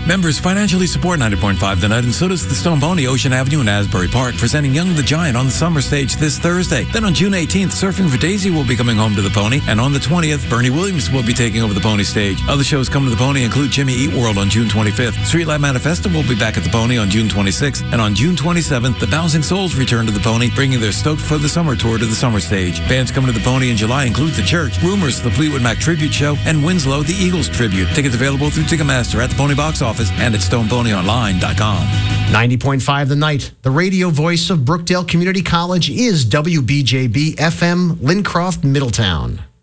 Members financially support 90.5 The Night, and so does the Stone Pony, Ocean Avenue in Asbury Park, presenting Young the Giant on the summer stage this Thursday. Then on June 18th, Surfing for Daisy will be coming home to the Pony, and on the 20th, Bernie Williams will be taking over the Pony stage. Other shows coming to the Pony include Jimmy Eat World on June 25th. Streetlight Manifesto will be back at the Pony on June 26th, and on June 27th, the Bouncing Souls return to the Pony, bringing their Stoked for the Summer tour to the summer stage. Bands coming to the Pony in July include The Church, Rumors, the Fleetwood Mac Tribute Show, and Winslow, the Eagles Tribute. Tickets available through Ticketmaster, at the Pony box office, and at StonePonyOnline.com. 90.5 The Night, the radio voice of Brookdale Community College, is WBJB FM, Lincroft, Middletown.